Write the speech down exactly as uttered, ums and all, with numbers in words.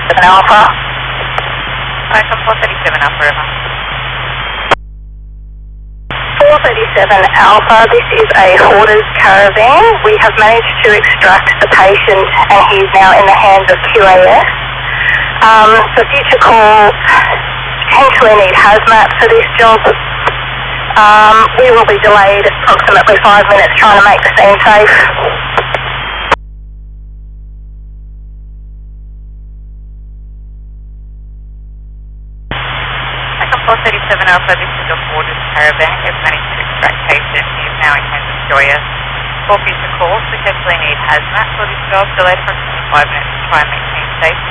thirty-seven Alpha. Echo four thirty-seven Alpha, over. four thirty-seven Alpha, this is a hoarder's caravan. We have managed to extract the patient and he is now in the hands of Q A S. Um, for future calls, potentially need hazmat for this job. Um, we will be delayed approximately five minutes trying to make the scene safe. Echo four thirty-seven Alpha, this is a hoarder's caravan. We've managed to extract patient. He is now in hands of Joyous. For future calls, potentially need hazmat for this job. Delayed approximately five minutes to try and make scene safe.